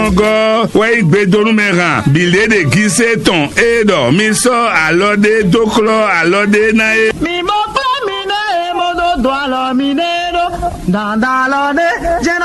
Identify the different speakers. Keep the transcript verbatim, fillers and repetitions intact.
Speaker 1: go ouais gbedonu meran bile de gise ton edo mi so alode doklo alode na e
Speaker 2: mi mo pa mi na e mo do do alo mi ne do dan da lo ne je